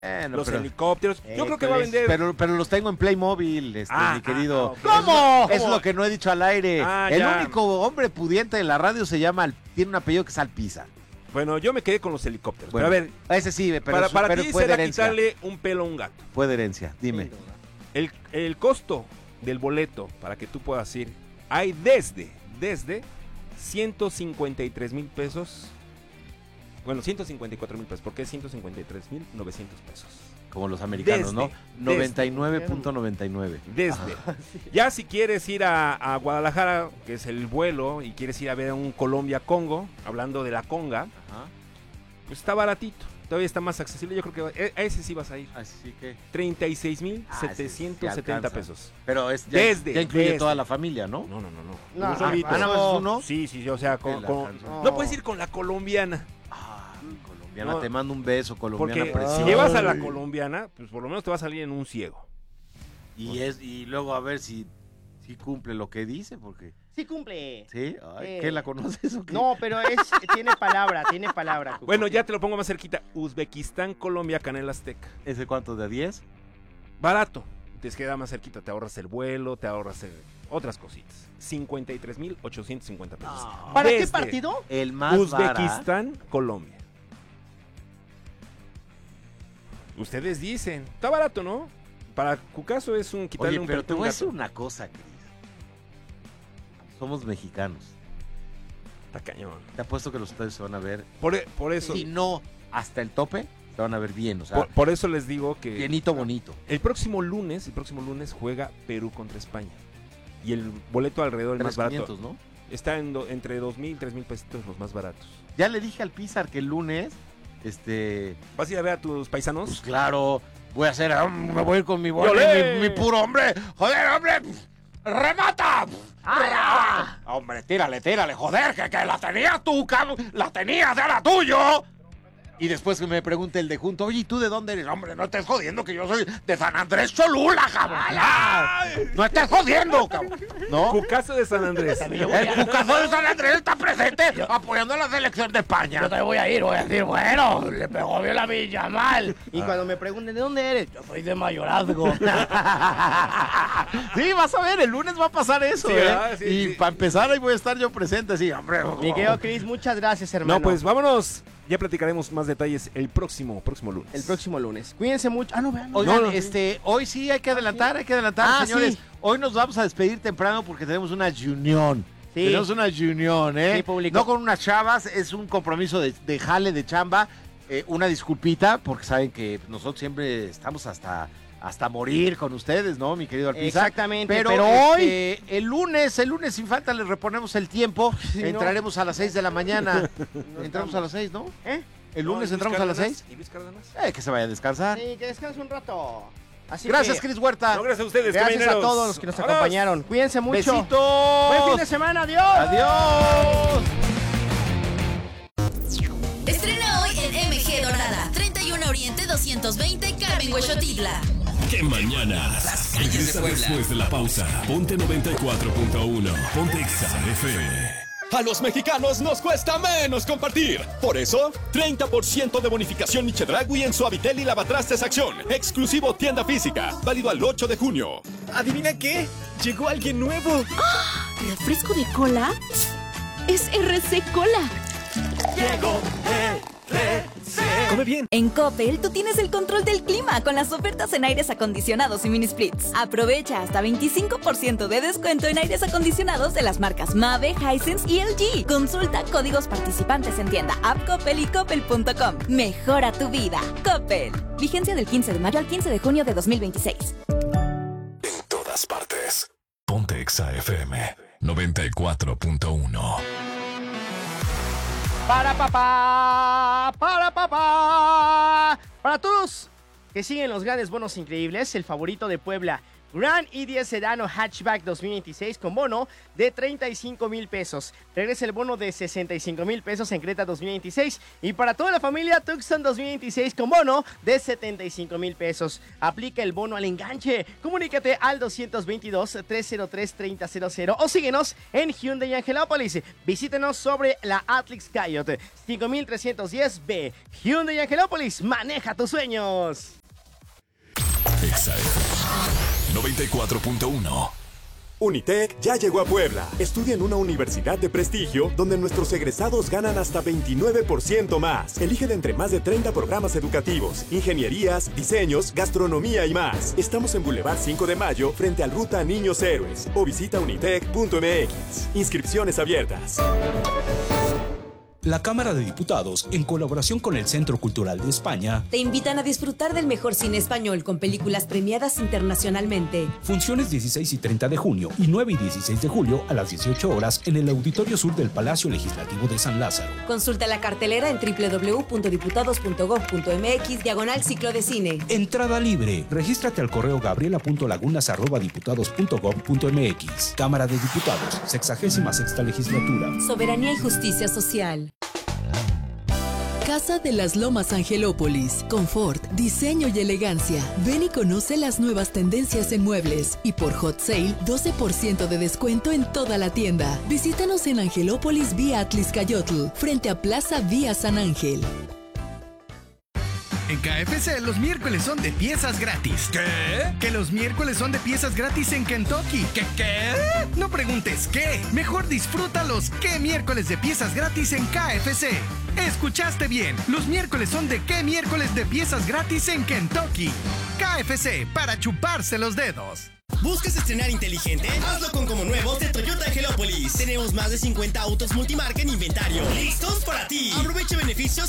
los pero- helicópteros. Yo creo que va a vender. Pero los tengo en Playmobil, mi querido. ok. ¿Cómo? Es lo que no he dicho al aire. El ya. único hombre pudiente de la radio tiene un apellido que es Alpiza. Bueno, yo me quedé con los helicópteros. Bueno, pero a ver, ese sí, pero para pero ti fue de será herencia. quitarle un pelo a un gato. Fue de herencia, dime. El costo del boleto para que tú puedas ir hay desde 153,000 pesos. Bueno, 154,000 pesos, porque es 153,900 pesos. Como los americanos, ¿no? Desde. 99.99. Desde. Ya si quieres ir a Guadalajara, que es el vuelo, y quieres ir a ver un Colombia-Congo, hablando de la conga, pues está baratito. Todavía está más accesible. Yo creo que a ese sí vas a ir. Así que 36,770 pesos. Pero ya incluye desde. toda la familia, ¿no? No. No, Un solito. ¿nada más es uno? Sí, o sea, Que la canción. no puedes ir con la colombiana. Colombiana, No. te mando un beso, colombiana Porque preciosa. si llevas a la colombiana, pues por lo menos te va a salir en un ciego. Y luego a ver si cumple lo que dice, porque... Sí cumple. ¿Sí? Ay, ¿qué, la conoces o qué? No, pero tiene palabra. Cucu. Bueno, ya te lo pongo más cerquita. Uzbekistán, Colombia, Canela Azteca. ¿Ese cuánto, de 10? Barato. Te queda más cerquita. Te ahorras el vuelo, te ahorras otras cositas. 53,850 pesos. ¿Para qué Desde partido? El más barato. Uzbekistán, Colombia. Ustedes dicen. Está barato, ¿no? Para Cucaso es un quitarle Oye, un pero te voy a gato. decir una cosa, Cris. Somos mexicanos. Está cañón. Te apuesto que los estadios se van a ver. Por eso. Si no, hasta el tope, se van a ver bien. O sea, Por eso les digo que bienito bonito. el próximo lunes juega Perú contra España. Y el boleto alrededor el más barato 3,500, ¿no? está entre 2,000 y 3,000 pesitos los más baratos. Ya le dije al Pizar que el lunes, ¿Vas a ir a ver a tus paisanos? pues claro, voy a hacer, me voy a ir con mi ¡Olé! mi puro hombre. Joder, hombre, remata. Hombre, tírale, joder, que la tenías tú, cabrón. La tenías, era tuyo. Y después que me pregunte el de junto, oye, ¿y tú de dónde eres? Hombre, no estés jodiendo que yo soy de San Andrés Cholula, cabrón. No estés jodiendo, cabrón. ¿No? Cucaso de San Andrés. El Cucazo de San Andrés está presente apoyando a la selección de España. Yo te voy a decir, bueno, le pegó bien la Villa mal. Y cuando me pregunten, ¿de dónde eres? Yo soy de Mayorazgo. Sí, vas a ver, el lunes va a pasar eso, Sí, ¿eh? ¿verdad? Sí, y sí. para empezar ahí voy a estar yo presente, sí, hombre. Mi querido Cris, muchas gracias, hermano. No, pues vámonos. Ya platicaremos más detalles el próximo lunes. El próximo lunes. Cuídense mucho. No, vean. Oigan, No. hoy sí hay que adelantar, señores. sí. Hoy nos vamos a despedir temprano porque tenemos una reunión. Sí. Tenemos una reunión, ¿eh? Sí, público. No con unas chavas, es un compromiso de jale, de chamba. Una disculpita, porque saben que nosotros siempre estamos hasta morir con ustedes, ¿no, mi querido Alpiza? Exactamente, Pero, pero hoy, el lunes sin falta les reponemos el tiempo. Sí, entraremos a las 6 de la mañana. Entramos a las 6, ¿no? ¿Eh? El lunes entramos a las 6. ¿Y Luis Cárdenas? Que se vaya a descansar. Sí, que descanse un rato. Así Gracias, que, Cris Huerta. No, gracias a ustedes, gracias a caballeros. todos los que nos ¡Vámonos! acompañaron. Cuídense mucho. Besitos. Buen fin de semana. Adiós. Adiós. Estrena hoy en MG Dorada, 31 Oriente 220, Carmen Huexotitla. ¡Qué mañanas! Regresa después de la pausa. Ponte 94.1. Ponte Exa FM. A los mexicanos nos cuesta menos compartir. Por eso, 30% de bonificación Chedraui en Suavitel y Lavatrastes Acción. Exclusivo tienda física. Válido al 8 de junio. ¿Adivina qué? Llegó alguien nuevo. ¿Refresco de cola? Es RC Cola. Llegó Come bien. En Coppel, tú tienes el control del clima con las ofertas en aires acondicionados y mini splits. Aprovecha hasta 25% de descuento en aires acondicionados de las marcas Mave, Hisense y LG. Consulta códigos participantes en tienda, app Coppel y coppel.com. Mejora tu vida. Coppel. Vigencia del 15 de mayo al 15 de junio de 2026. En todas partes. Ponte Exa FM 94.1. Para todos que siguen los grandes bonos increíbles, el favorito de Puebla, Grand i10 Sedano Hatchback 2026 con bono de 35,000 pesos. Regresa el bono de 65,000 pesos en Creta 2026. Y para toda la familia, Tucson 2026 con bono de 75,000 pesos. Aplica el bono al enganche. Comunícate al 222-303-3000 o síguenos en Hyundai Angelópolis. Visítenos sobre la Atlix Coyote 5310B. Hyundai Angelópolis, maneja tus sueños. Exa 94.1. Unitec ya llegó a Puebla. Estudia en una universidad de prestigio donde nuestros egresados ganan hasta 29% más. Elige de entre más de 30 programas educativos, ingenierías, diseños, gastronomía y más. Estamos en Boulevard 5 de Mayo frente al Ruta Niños Héroes o visita unitec.mx. Inscripciones abiertas. La Cámara de Diputados, en colaboración con el Centro Cultural de España, te invitan a disfrutar del mejor cine español con películas premiadas internacionalmente. Funciones 16 y 30 de junio y 9 y 16 de julio a las 18 horas en el Auditorio Sur del Palacio Legislativo de San Lázaro. Consulta la cartelera en www.diputados.gov.mx/ciclo de cine. Entrada libre. Regístrate al correo gabriela.lagunas@diputados.gov.mx. Cámara de Diputados, 66ª Legislatura. Soberanía y justicia social. Casa de las Lomas Angelópolis. Confort, diseño y elegancia. Ven y conoce las nuevas tendencias en muebles. Y por Hot Sale, 12% de descuento en toda la tienda. Visítanos en Angelópolis vía Atlixcayotl, frente a Plaza Vía San Ángel. En KFC los miércoles son de piezas gratis. ¿Qué? Que los miércoles son de piezas gratis en Kentucky. ¿Qué? No preguntes qué. Mejor disfruta los ¿qué miércoles de piezas gratis en KFC? Escuchaste bien. Los miércoles son de ¿qué miércoles de piezas gratis en Kentucky? KFC, para chuparse los dedos. ¿Buscas estrenar inteligente? Hazlo con como nuevos de Toyota Angelópolis. Tenemos más de 50 autos multimarca en inventario. ¡Listos para ti! Aprovecha beneficios